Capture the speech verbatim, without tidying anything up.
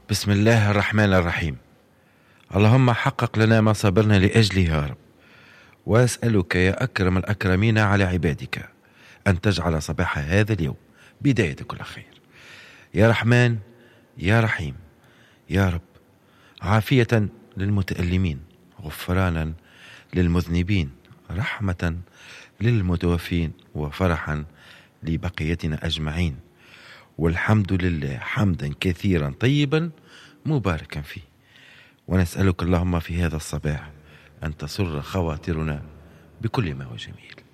بسم الله الرحمن الرحيم. اللهم حقق لنا ما صبرنا لأجله يا رب، وأسألك يا أكرم الأكرمين على عبادك أن تجعل صباح هذا اليوم بداية كل خير. يا رحمن يا رحيم يا رب، عافية للمتألمين، غفرانا للمذنبين، رحمة للمتوفين، وفرحا لبقيتنا أجمعين، والحمد لله حمدا كثيرا طيبا مباركا فيه. ونسألك اللهم في هذا الصباح أن تسر خواطرنا بكل ما هو جميل.